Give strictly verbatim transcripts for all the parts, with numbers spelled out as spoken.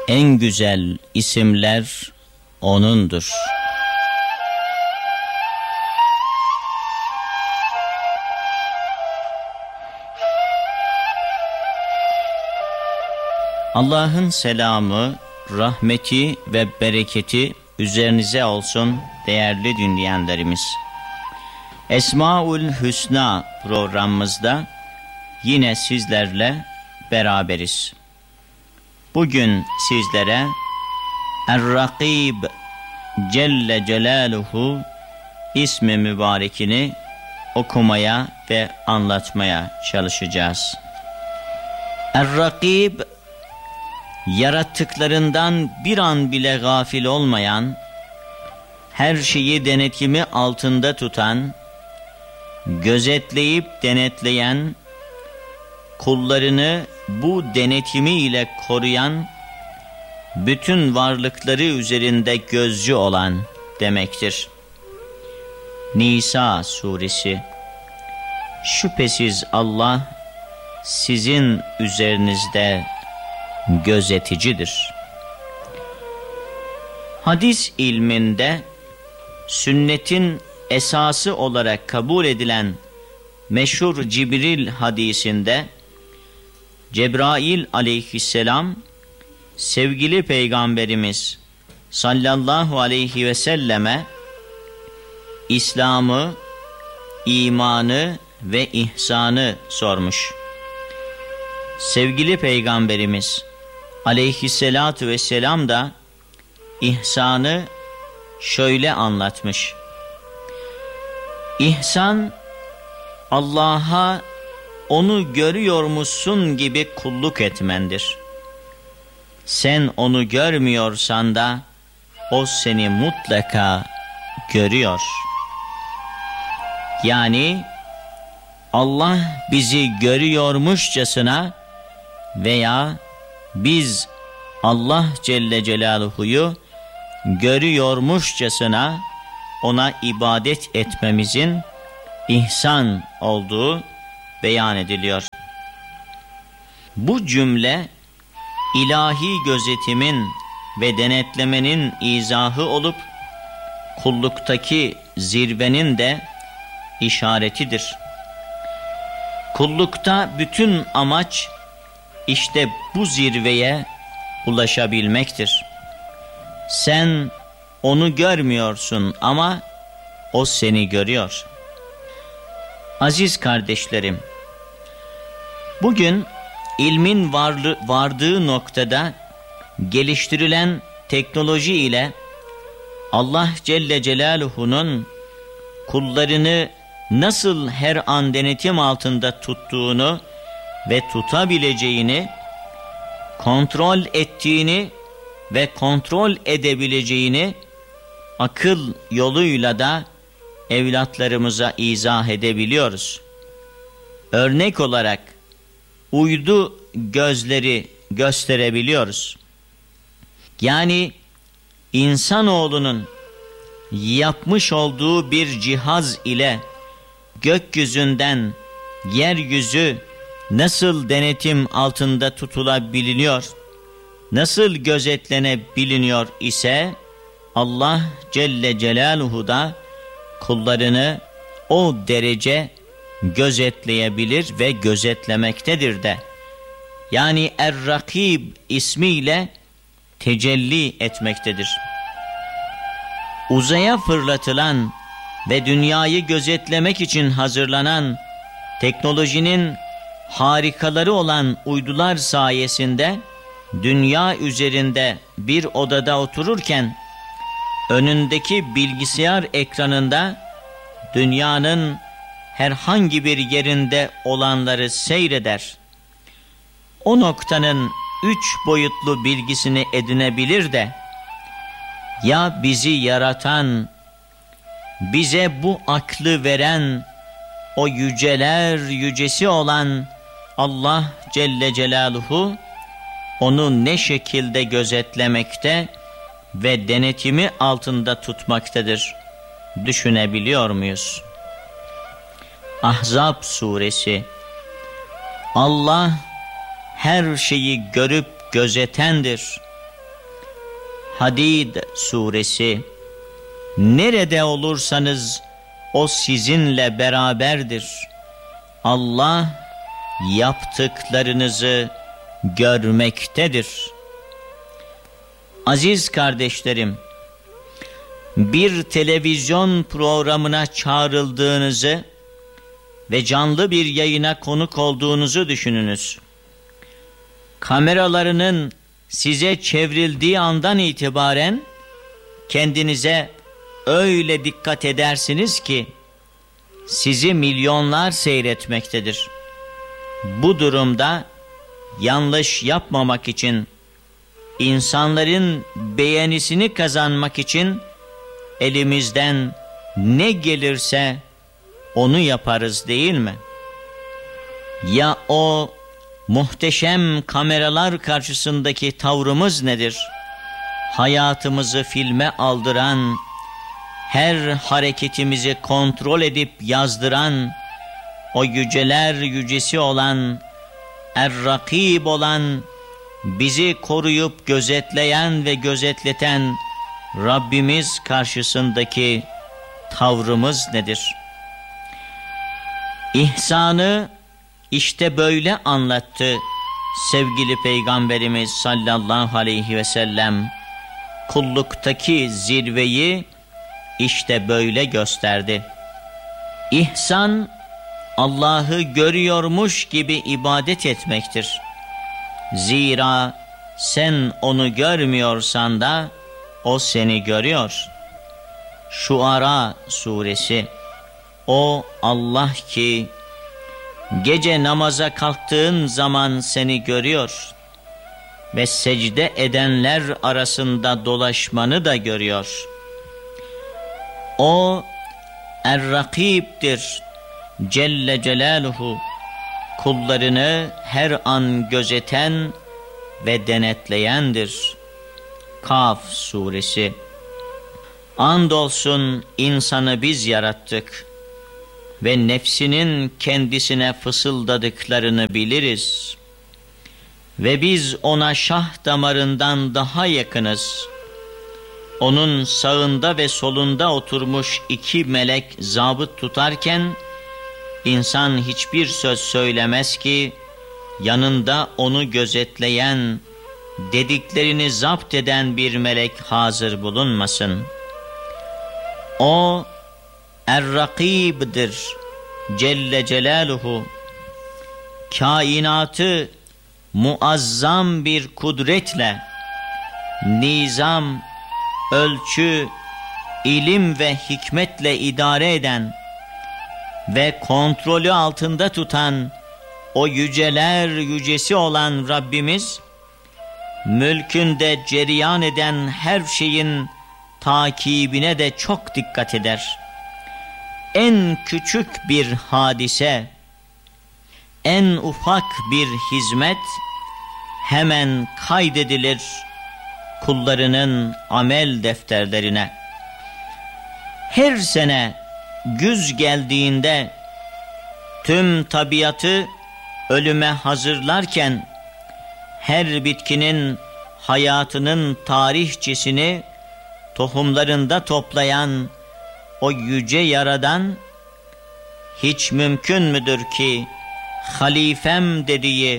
En güzel isimler O'nundur. Allah'ın selamı, rahmeti ve bereketi üzerinize olsun değerli dinleyenlerimiz. Esmaül Hüsna programımızda yine sizlerle beraberiz. Bugün sizlere Er-Rakib Celle Celaluhu ismi mübarekini okumaya ve anlatmaya çalışacağız. Er-Rakib, yarattıklarından bir an bile gafil olmayan, her şeyi denetimi altında tutan, gözetleyip denetleyen, kullarını bu denetimi ile koruyan, bütün varlıkları üzerinde gözcü olan demektir. Nisa suresi. Şüphesiz Allah sizin üzerinizde gözeticidir. Hadis ilminde sünnetin esası olarak kabul edilen meşhur Cibril hadisinde Cebrail aleyhisselam sevgili Peygamberimiz sallallahu aleyhi ve selleme İslam'ı, imanı ve ihsanı sormuş. Sevgili Peygamberimiz aleyhissalatu vesselam da ihsanı şöyle anlatmış. İhsan, Allah'a onu görüyormuşsun gibi kulluk etmendir. Sen onu görmüyorsan da o seni mutlaka görüyor. Yani Allah bizi görüyormuşçasına veya biz Allah Celle Celaluhu'yu görüyormuşçasına ona ibadet etmemizin ihsan olduğu beyan ediliyor. Bu cümle ilahi gözetimin ve denetlemenin izahı olup kulluktaki zirvenin de işaretidir. Kullukta bütün amaç işte bu zirveye ulaşabilmektir. Sen onu görmüyorsun ama o seni görüyor. Aziz kardeşlerim, bugün ilmin varlı, vardığı noktada geliştirilen teknoloji ile Allah Celle Celaluhu'nun kullarını nasıl her an denetim altında tuttuğunu ve tutabileceğini, kontrol ettiğini ve kontrol edebileceğini akıl yoluyla da evlatlarımıza izah edebiliyoruz. Örnek olarak uydu gözleri gösterebiliyoruz. Yani insanoğlunun yapmış olduğu bir cihaz ile gökyüzünden yeryüzü nasıl denetim altında tutulabiliyor, nasıl gözetlenebiliyor ise Allah Celle Celaluhu da kullarını o derece gözetleyebilir ve gözetlemektedir de. Yani Er-Rakib ismiyle tecelli etmektedir. Uzaya fırlatılan ve dünyayı gözetlemek için hazırlanan teknolojinin harikaları olan uydular sayesinde dünya üzerinde bir odada otururken önündeki bilgisayar ekranında dünyanın herhangi bir yerinde olanları seyreder. O noktanın üç boyutlu bilgisini edinebilir de ya bizi yaratan, bize bu aklı veren, o yüceler yücesi olan Allah Celle Celaluhu onu ne şekilde gözetlemekte ve denetimi altında tutmaktadır, düşünebiliyor muyuz? Ahzab suresi. Allah her şeyi görüp gözetendir. Hadid suresi. Nerede olursanız o sizinle beraberdir. Allah yaptıklarınızı görmektedir. Aziz kardeşlerim, bir televizyon programına çağrıldığınızı ve canlı bir yayına konuk olduğunuzu düşününüz. Kameralarının size çevrildiği andan itibaren kendinize öyle dikkat edersiniz ki sizi milyonlar seyretmektedir. Bu durumda yanlış yapmamak için, insanların beğenisini kazanmak için elimizden ne gelirse onu yaparız, değil mi? Ya o muhteşem kameralar karşısındaki tavrımız nedir? Hayatımızı filme aldıran, her hareketimizi kontrol edip yazdıran, o yüceler yücesi olan, Er-Rakib olan, bizi koruyup gözetleyen ve gözetleten Rabbimiz karşısındaki tavrımız nedir? İhsanı işte böyle anlattı sevgili Peygamberimiz sallallahu aleyhi ve sellem. Kulluktaki zirveyi işte böyle gösterdi. İhsan, Allah'ı görüyormuş gibi ibadet etmektir. Zira sen onu görmüyorsan da o seni görüyor. Şuara suresi. O Allah ki gece namaza kalktığın zaman seni görüyor ve secde edenler arasında dolaşmanı da görüyor. O Er-Rakib'dir Celle Celaluhu, kullarını her an gözeten ve denetleyendir. Kaf suresi. Andolsun insanı biz yarattık ve nefsinin kendisine fısıldadıklarını biliriz. Ve biz ona şah damarından daha yakınız. Onun sağında ve solunda oturmuş iki melek zabıt tutarken, insan hiçbir söz söylemez ki, yanında onu gözetleyen, dediklerini zapt eden bir melek hazır bulunmasın. O Er-Rakib'dir Celle Celaluhu. Kainatı muazzam bir kudretle, nizam, ölçü, ilim ve hikmetle idare eden ve kontrolü altında tutan o yüceler yücesi olan Rabbimiz, mülkünde cereyan eden her şeyin takibine de çok dikkat eder. En küçük bir hadise, en ufak bir hizmet hemen kaydedilir kullarının amel defterlerine. Her sene güz geldiğinde tüm tabiatı ölüme hazırlarken her bitkinin hayatının tarihçesini tohumlarında toplayan o yüce Yaradan, hiç mümkün müdür ki halifem dediği,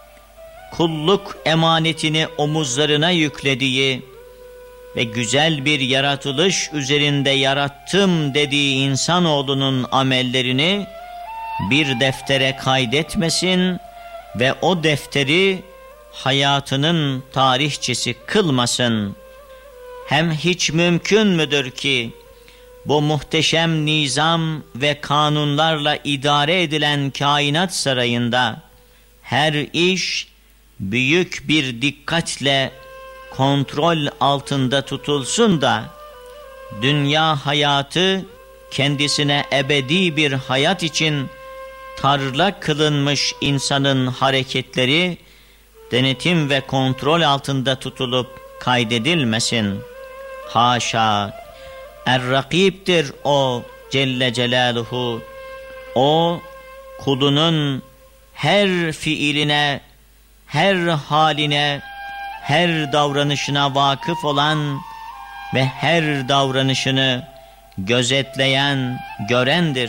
kulluk emanetini omuzlarına yüklediği ve güzel bir yaratılış üzerinde yarattım dediği insanoğlunun amellerini bir deftere kaydetmesin ve o defteri hayatının tarihçesi kılmasın? Hem hiç mümkün müdür ki bu muhteşem nizam ve kanunlarla idare edilen kainat sarayında her iş büyük bir dikkatle kontrol altında tutulsun da dünya hayatı kendisine ebedi bir hayat için tarla kılınmış insanın hareketleri denetim ve kontrol altında tutulup kaydedilmesin? Haşa! Er-Rakib'dir o Celle Celaluhu. O kulunun her fiiline, her haline, her davranışına vakıf olan ve her davranışını gözetleyen, görendir.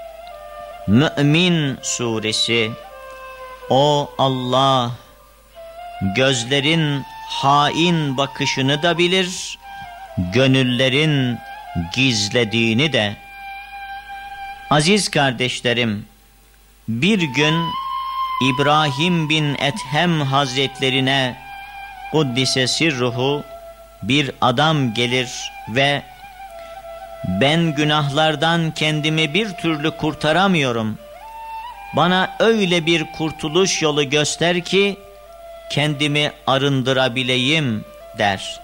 Mü'min suresi. O Allah, gözlerin hain bakışını da bilir, gönüllerin gizlediğini de. Aziz kardeşlerim, bir gün İbrahim bin Ethem Hazretlerine Kuddise sirruhu bir adam gelir ve ben günahlardan kendimi bir türlü kurtaramıyorum. Bana öyle bir kurtuluş yolu göster ki kendimi arındırabileyim der.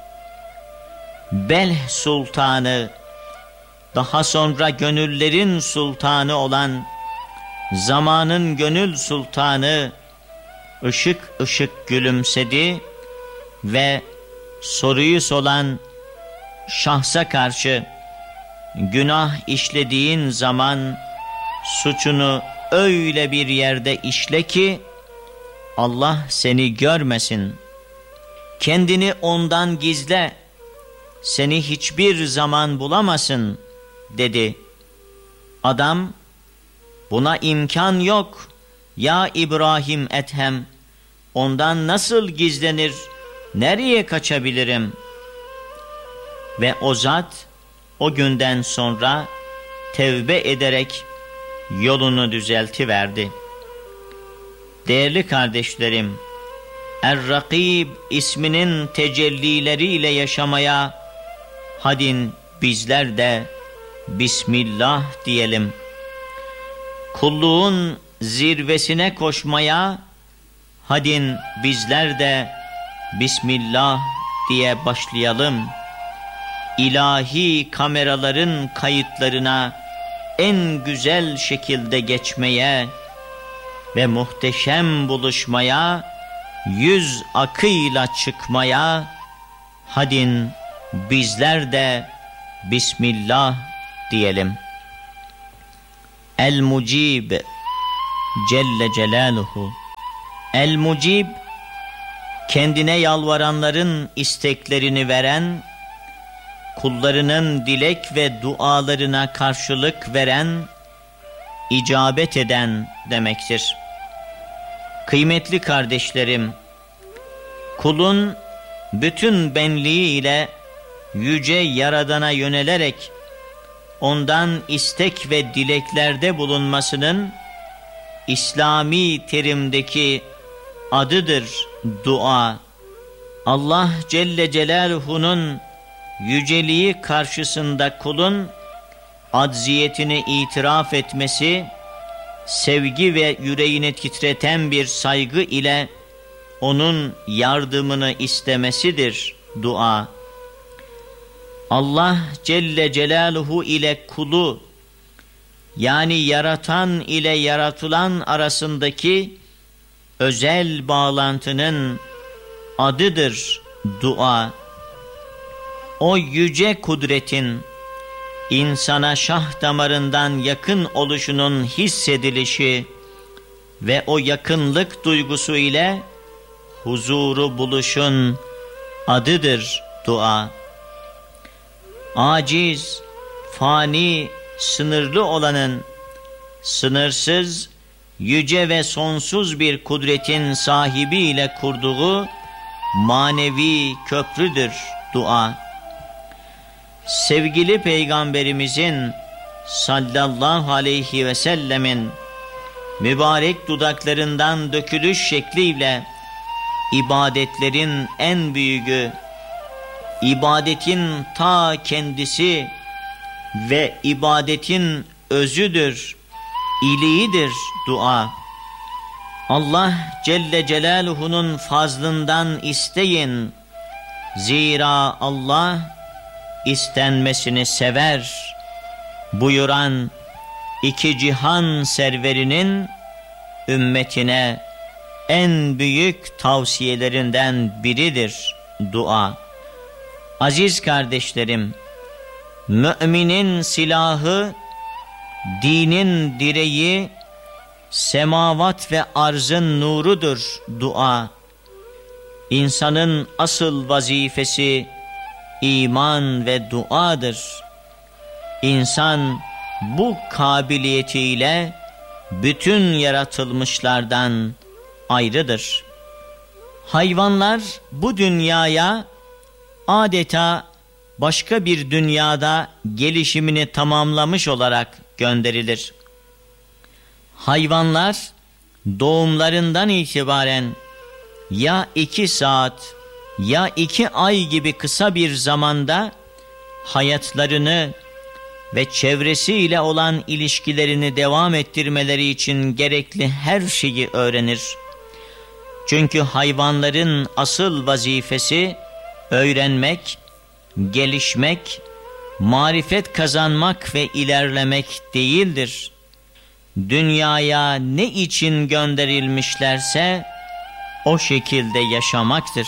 Belh Sultanı, daha sonra gönüllerin sultanı olan zamanın gönül sultanı ışık ışık gülümsedi ve soruyu soran şahsa karşı günah işlediğin zaman suçunu öyle bir yerde işle ki Allah seni görmesin. Kendini ondan gizle, seni hiçbir zaman bulamasın dedi. Adam, buna imkan yok ya İbrahim Ethem, ondan nasıl gizlenir, nereye kaçabilirim? Ve o zat o günden sonra tevbe ederek yolunu düzeltiverdi. Değerli kardeşlerim, Er-Rakib isminin tecellileriyle yaşamaya hadin bizler de Bismillah diyelim. Kulluğun zirvesine koşmaya hadin bizler de Bismillah diye başlayalım. İlahi kameraların kayıtlarına en güzel şekilde geçmeye ve muhteşem buluşmaya, yüz akıyla çıkmaya hadin bizler de Bismillah diyelim. El-Mucib Celle Celaluhu. El-Mucib, kendine yalvaranların isteklerini veren, kullarının dilek ve dualarına karşılık veren, icabet eden demektir. Kıymetli kardeşlerim, kulun bütün benliğiyle yüce Yaradan'a yönelerek ondan istek ve dileklerde bulunmasının İslami terimdeki adıdır dua. Allah Celle Celaluhu'nun yüceliği karşısında kulun acziyetini itiraf etmesi, sevgi ve yüreğini titreten bir saygı ile onun yardımını istemesidir dua. Allah Celle Celaluhu ile kulu, yani yaratan ile yaratılan arasındaki özel bağlantının adıdır dua. O yüce kudretin insana şah damarından yakın oluşunun hissedilişi ve o yakınlık duygusu ile huzuru buluşun adıdır dua. Aciz, fani, sınırlı olanın sınırsız, yüce ve sonsuz bir kudretin sahibiyle kurduğu manevi köprüdür dua. Sevgili Peygamberimizin sallallahu aleyhi ve sellemin mübarek dudaklarından dökülüş şekliyle ibadetlerin en büyüğü, ibadetin ta kendisi ve ibadetin özüdür, iliğidir dua. Allah Celle Celaluhu'nun fazlından isteyin. Zira Allah istenmesini sever buyuran iki cihan serverinin ümmetine en büyük tavsiyelerinden biridir dua. Aziz kardeşlerim, müminin silahı, dinin direği, semavat ve arzın nurudur dua. İnsanın asıl vazifesi iman ve duadır. İnsan bu kabiliyetiyle bütün yaratılmışlardan ayrıdır. Hayvanlar bu dünyaya adeta başka bir dünyada gelişimini tamamlamış olarak gönderilir. Hayvanlar doğumlarından itibaren ya iki saat ya iki ay gibi kısa bir zamanda hayatlarını ve çevresiyle olan ilişkilerini devam ettirmeleri için gerekli her şeyi öğrenir. Çünkü hayvanların asıl vazifesi öğrenmek, gelişmek, marifet kazanmak ve ilerlemek değildir. Dünyaya ne için gönderilmişlerse o şekilde yaşamaktır.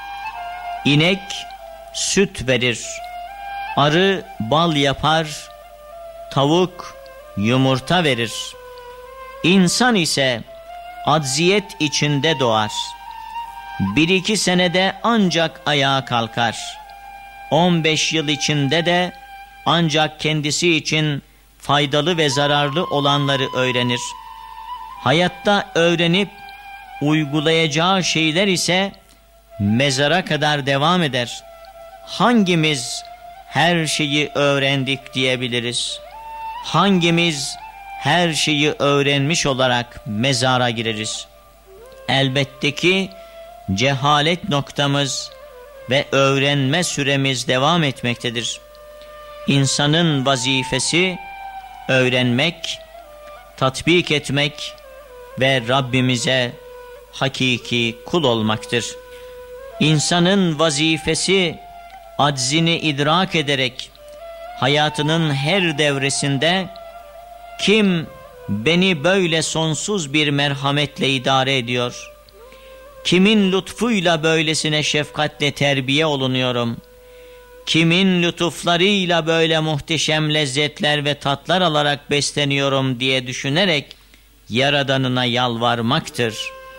İnek süt verir, arı bal yapar, tavuk yumurta verir. İnsan ise acziyet içinde doğar. Bir iki senede ancak ayağa kalkar. On beş yıl içinde de ancak kendisi için faydalı ve zararlı olanları öğrenir. Hayatta öğrenip uygulayacağı şeyler ise mezara kadar devam eder. Hangimiz her şeyi öğrendik diyebiliriz? Hangimiz her şeyi öğrenmiş olarak mezara gireriz? Elbette ki cehalet noktamız ve öğrenme süremiz devam etmektedir. İnsanın vazifesi öğrenmek, tatbik etmek ve Rabbimize hakiki kul olmaktır. İnsanın vazifesi aczini idrak ederek hayatının her devresinde kim beni böyle sonsuz bir merhametle idare ediyor, kimin lütfuyla böylesine şefkatle terbiye olunuyorum, kimin lütuflarıyla böyle muhteşem lezzetler ve tatlar alarak besleniyorum diye düşünerek Yaradanına yalvarmaktır.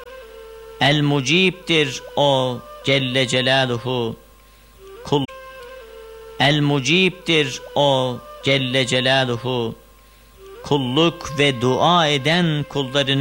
El-Mucib'dir o Celle Celaluhu. Kul El-Mucib'dir o Celle Celaluhu. Kulluk ve dua eden kullarını